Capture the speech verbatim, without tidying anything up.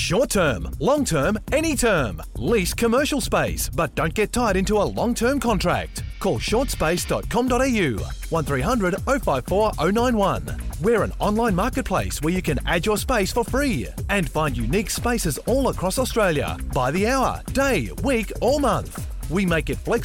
Short term, long term, any term. Lease commercial space, but don't get tied into a long-term contract. Call short space dot com dot a u, one three hundred oh five four oh nine one. We're an online marketplace where you can add your space for free and find unique spaces all across Australia by the hour, day, week or month. We make it flexible